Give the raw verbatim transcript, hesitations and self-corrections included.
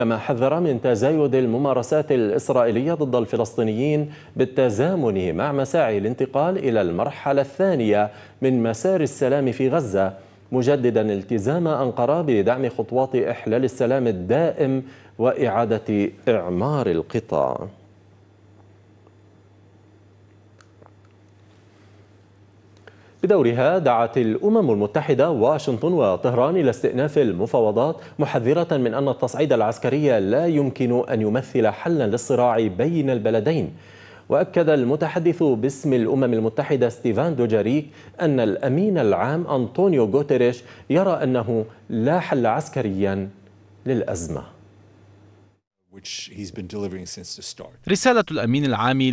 كما حذر من تزايد الممارسات الإسرائيلية ضد الفلسطينيين بالتزامن مع مساعي الانتقال إلى المرحلة الثانية من مسار السلام في غزة، مجددا التزام أنقرة بدعم خطوات إحلال السلام الدائم وإعادة إعمار القطاع. بدورها دعت الأمم المتحدة واشنطن وطهران إلى استئناف المفاوضات، محذرة من أن التصعيد العسكري لا يمكن أن يمثل حلا للصراع بين البلدين. وأكد المتحدث باسم الأمم المتحدة ستيفان دوجاريك أن الأمين العام أنطونيو غوتيريش يرى أنه لا حل عسكريا للأزمة. رسالة الأمين العام